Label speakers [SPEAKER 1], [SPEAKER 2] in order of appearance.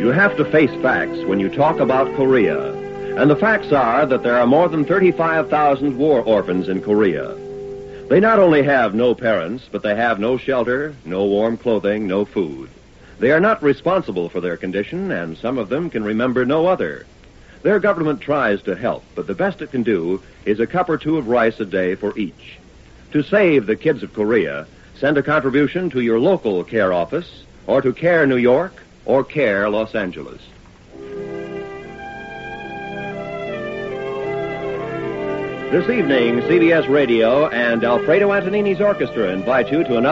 [SPEAKER 1] You have to face facts when you talk about Korea. And the facts are that there are more than 35,000 war orphans in Korea. They not only have no parents, but they have no shelter, no warm clothing, no food. They are not responsible for their condition, and some of them can remember no other. Their government tries to help, but the best it can do is a cup or two of rice a day for each. To save the kids of Korea, send a contribution to your local CARE office, or to CARE New York, or CARE Los Angeles. This evening, CBS Radio and Alfredo Antonini's orchestra invite you to another